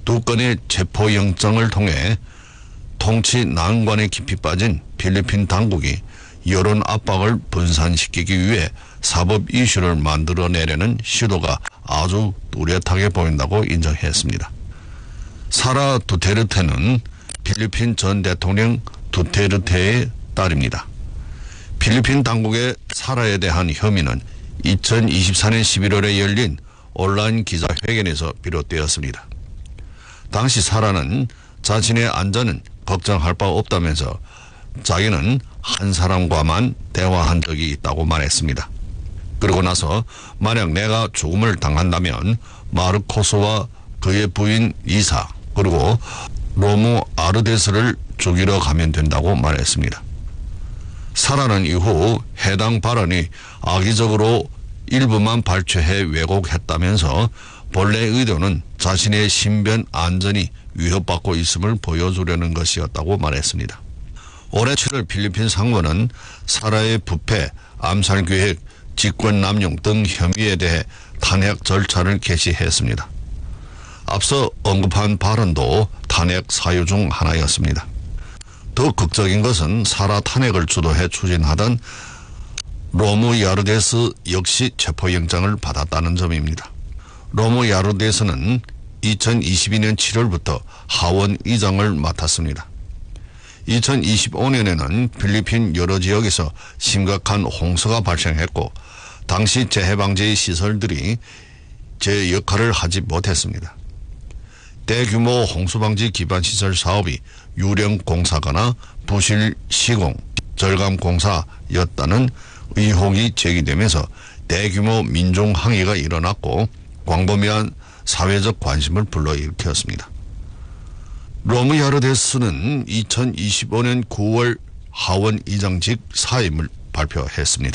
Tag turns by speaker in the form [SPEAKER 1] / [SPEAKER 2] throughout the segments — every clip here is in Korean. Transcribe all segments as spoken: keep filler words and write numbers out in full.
[SPEAKER 1] 두 건의 체포영장을 통해 통치 난관에 깊이 빠진 필리핀 당국이 여론 압박을 분산시키기 위해 사법 이슈를 만들어내려는 시도가 아주 뚜렷하게 보인다고 인정했습니다. 사라 두테르테는 필리핀 전 대통령 두테르테의 딸입니다. 필리핀 당국의 사라에 대한 혐의는 이천이십사 년 십일월에 열린 온라인 기자회견에서 비롯되었습니다. 당시 사라는 자신의 안전은 걱정할 바 없다면서 자기는 한 사람과만 대화한 적이 있다고 말했습니다. 그러고 나서 만약 내가 죽음을 당한다면 마르코스와 그의 부인 리사 그리고 로무 아르데스를 죽이러 가면 된다고 말했습니다. 사라는 이후 해당 발언이 악의적으로 일부만 발췌해 왜곡했다면서 본래 의도는 자신의 신변 안전이 위협받고 있음을 보여주려는 것이었다고 말했습니다. 올해 칠월 필리핀 상원은 사라의 부패, 암살계획, 직권남용 등 혐의에 대해 탄핵 절차를 개시했습니다. 앞서 언급한 발언도 탄핵 사유 중 하나였습니다. 더 극적인 것은 사라 탄핵을 주도해 추진하던 로무 야르데스 역시 체포영장을 받았다는 점입니다. 로무 야르데스는 이천이십이 년 칠월부터 하원 의장을 맡았습니다. 이천이십오 년에는 필리핀 여러 지역에서 심각한 홍수가 발생했고 당시 재해방지 시설들이 제 역할을 하지 못했습니다. 대규모 홍수방지 기반시설 사업이 유령공사거나 부실 시공, 절감공사였다는 의혹이 제기되면서 대규모 민중 항의가 일어났고 광범위한 사회적 관심을 불러일으켰습니다. 로무 야르데스는 이천이십오 년 구월 하원 의장직 사임을 발표했습니다.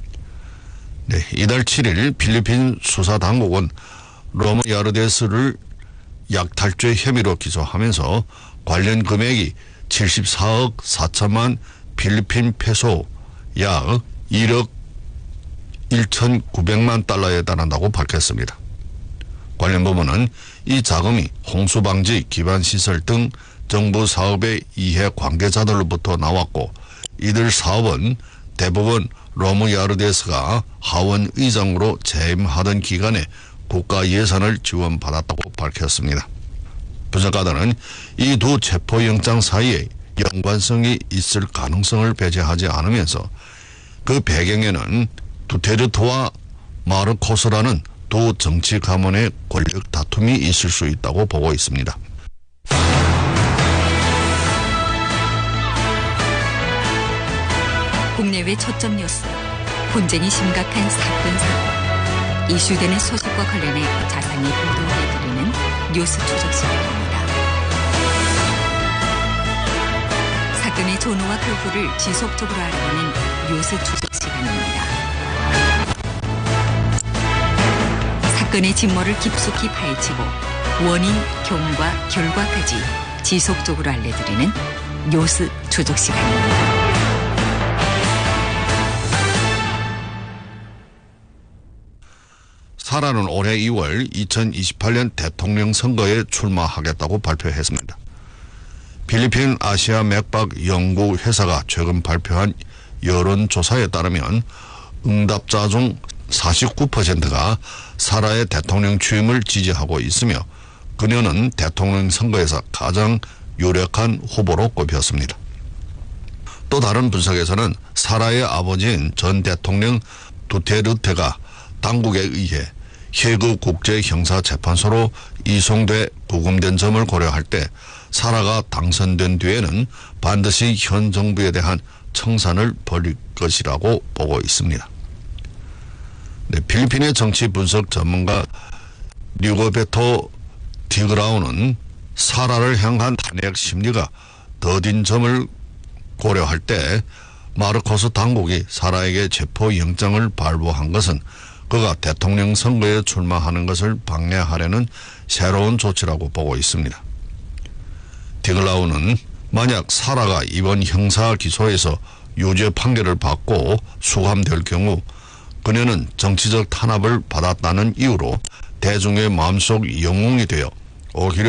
[SPEAKER 1] 네, 이달 칠일 필리핀 수사당국은 로무 야르데스를 약탈죄 혐의로 기소하면서 관련 금액이 칠십사억 사천만 필리핀 페소 약 일억 천구백만 달러에 달한다고 밝혔습니다. 관련 부문은 이 자금이 홍수방지 기반시설 등 정부 사업의 이해 관계자들로부터 나왔고 이들 사업은 대부분 로무 야르데스가 하원 의장으로 재임하던 기간에 국가 예산을 지원받았다고 밝혔습니다. 분석가들은 이 두 체포영장 사이에 연관성이 있을 가능성을 배제하지 않으면서 그 배경에는 두테르테와 마르코스라는 두 정치 가문의 권력 다툼이 있을 수 있다고 보고 있습니다.
[SPEAKER 2] 국내외 초점 뉴스, 분쟁이 심각한 사건 사고, 이슈되는 소식과 관련해 자세히 보도해드리는 뉴스 추적 시간입니다. 사건의 전후와 그 후를 지속적으로 알아보는 뉴스 추적 시간입니다. 사건의 진모를 깊숙이 파헤치고 원인, 경과, 결과까지 지속적으로 알려드리는 뉴스 추적 시간입니다.
[SPEAKER 1] 사라는 올해 이월 이천이십팔 년 대통령 선거에 출마하겠다고 발표했습니다. 필리핀 아시아 맥박 연구 회사가 최근 발표한 여론조사에 따르면 응답자 중 사십구 퍼센트가 사라의 대통령 취임을 지지하고 있으며 그녀는 대통령 선거에서 가장 유력한 후보로 꼽혔습니다. 또 다른 분석에서는 사라의 아버지인 전 대통령 두테르테가 당국에 의해 해그 국제형사재판소로 이송돼 구금된 점을 고려할 때 사라가 당선된 뒤에는 반드시 현 정부에 대한 청산을 벌일 것이라고 보고 있습니다. 네, 필리핀의 정치 분석 전문가 류거베토 디그라우는 사라를 향한 탄핵 심리가 더딘 점을 고려할 때 마르코스 당국이 사라에게 체포영장을 발부한 것은 그가 대통령 선거에 출마하는 것을 방해하려는 새로운 조치라고 보고 있습니다. 디글라우는 만약 사라가 이번 형사 기소에서 유죄 판결을 받고 수감될 경우 그녀는 정치적 탄압을 받았다는 이유로 대중의 마음속 영웅이 되어 오히려